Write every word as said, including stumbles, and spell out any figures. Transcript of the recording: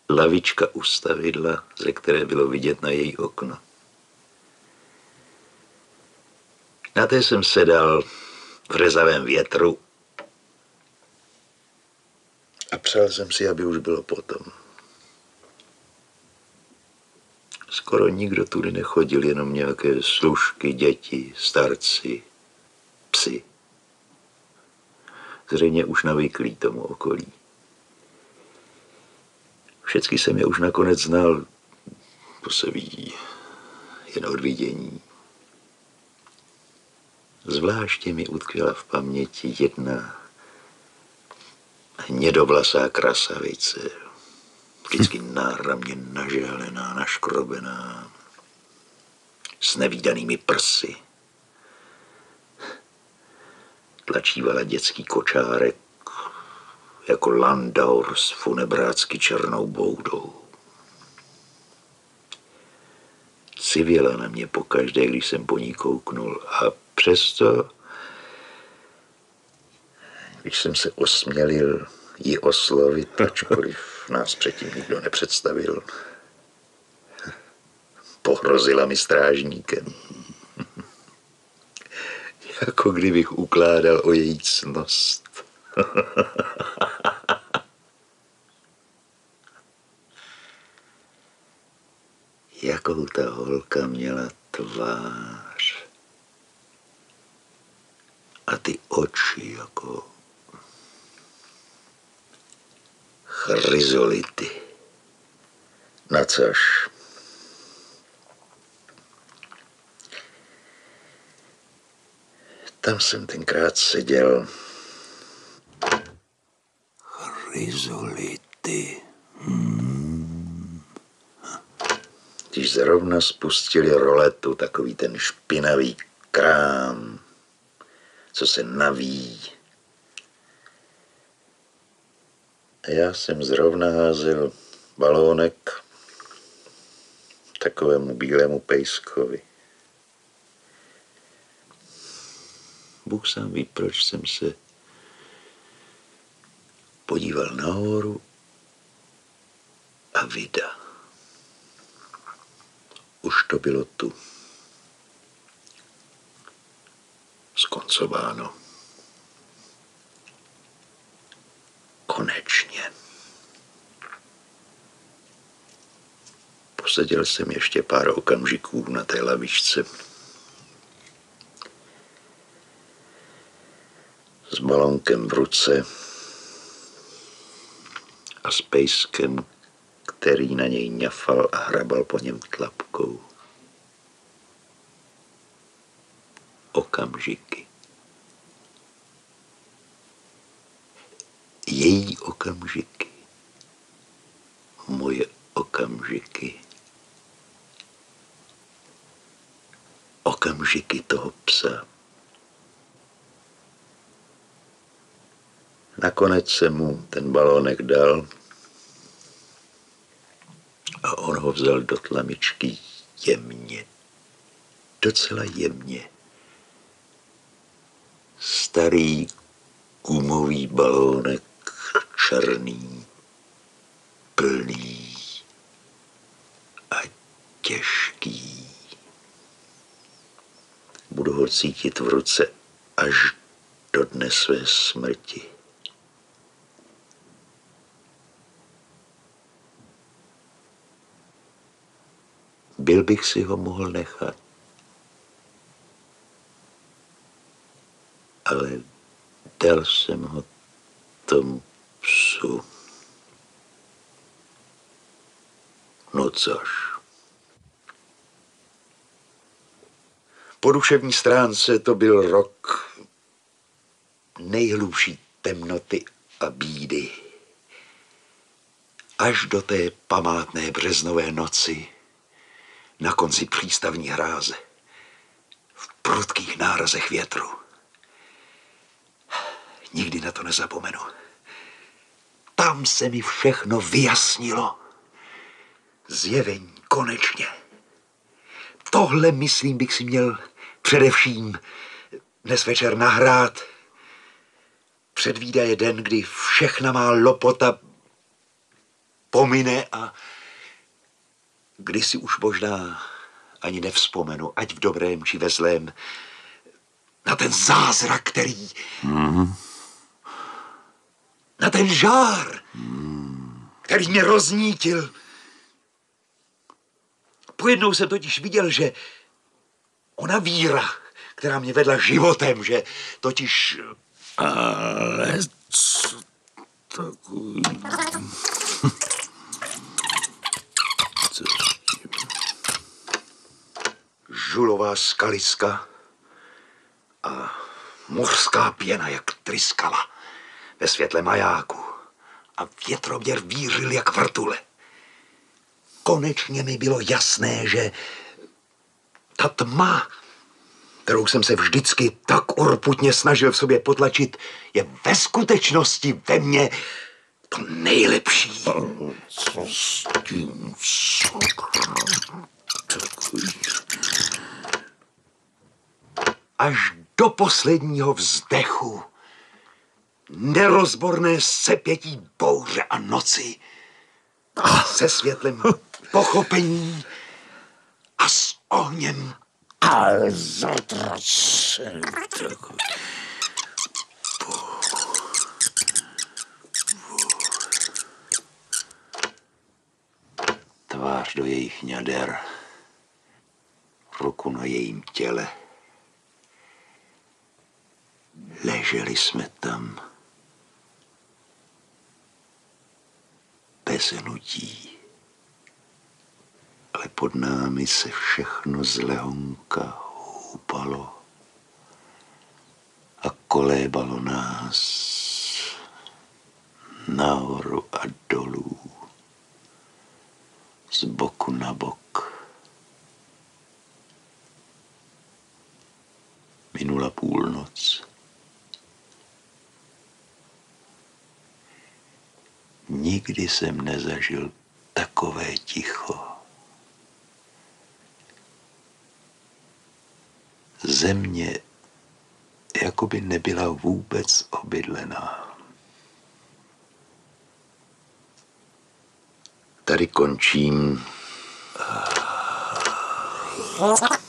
lavička u stavidla, ze které bylo vidět na její okno. Na té jsem sedal v řezavém větru a přál jsem si, aby už bylo potom. Skoro nikdo tudy nechodil, jenom nějaké služky, děti, starci, psi. Zřejmě už navyklí tomu okolí. Všecky jsem je už nakonec znal, to se ví, jen od vidění. Zvláště mi utkvěla v paměti jedna hnědovlasá krasavice, vždycky náramně nažehlená, naškrobená, s nevídanými prsy. Tlačívala dětský kočárek jako Landaur s funebrácky černou boudou. Civěla na mě pokaždé, když jsem po ní kouknul, a přesto, když jsem se osmělil ji oslovit, ačkoliv nás předtím nikdo nepředstavil, pohrozila mi strážníkem. Jako kdybych ukládal o její ctnost. Jakou ta holka měla tvář. A ty oči jako chryzolity. Nacož tam jsem tenkrát seděl. Chryzolity. Hmm. Když zrovna spustili roletu, takový ten špinavý krám, co se naví. A já jsem zrovna házel balónek takovému bílému pejskovi. Bůh sám ví, proč jsem se podíval nahoru a vida. Už to bylo tu. Skoncováno. Konečně. Poseděl jsem ještě pár okamžiků na té lavičce. S balonkem v ruce a s pejskem, který na něj ňafal a hrabal po něm tlapkou. Okamžiky. Její okamžiky. Moje okamžiky. Okamžiky toho psa. Nakonec jsem mu ten balónek dal a on ho vzal do tlamičky jemně. Docela jemně. Starý gumový balónek, černý, plný a těžký. Budu ho cítit v ruce až do dne své smrti. Byl bych si ho mohl nechat. Ale dal jsem ho tomu psu. No což. Po duševní stránce to byl rok nejhlubší temnoty a bídy. Až do té památné březnové noci na konci přístavní hráze v prudkých nárazech větru. Nikdy na to nezapomenu. Tam se mi všechno vyjasnilo. Zjevení, konečně. Tohle, myslím, bych si měl především dnes večer nahrát. Předvídá je den, kdy všechna má lopota pomine a kdysi už možná ani nevzpomenu, ať v dobrém či ve zlém, na ten zázrak, který... Mm. Na ten žár, mm. který mě roznítil. Pojednou jsem totiž viděl, že ona víra, která mě vedla životem, že totiž... Ale co takový... Co žulová skaliska a mořská pěna, jak tryskala ve světle majáku a větroměr vířil jak vrtule. Konečně mi bylo jasné, že ta tma, kterou jsem se vždycky tak urputně snažil v sobě potlačit, je ve skutečnosti ve mně to nejlepší. Co s tím sakra takový? Až do posledního vzdechu nerozborné sepětí bouře a noci se světlem pochopení a s ohněm. Ale zatracený takový. Tvář do jejich ňader, ruku na jejím těle. Leželi jsme tam bez hnutí, ale pod námi se všechno zlehonka houpalo a kolébalo nás nahoru a dolů, z boku na bok. Minula půlnoc. Nikdy jsem nezažil takové ticho. Země jakoby nebyla vůbec obydlená. Tady končím.